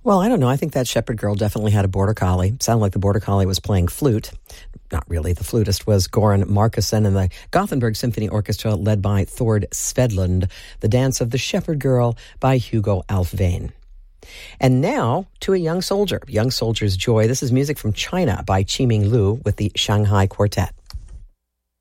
Well, I don't know. I think that shepherd girl definitely had a border collie. Sounded like the border collie was playing flute. Not really. The flutist was Goran Markussen, and the Gothenburg Symphony Orchestra led by Thord Svedlund. The Dance of the Shepherd Girl by Hugo Alfvén. And now to a young soldier. Young Soldier's Joy. This is music from China by Qiming Lu with the Shanghai Quartet.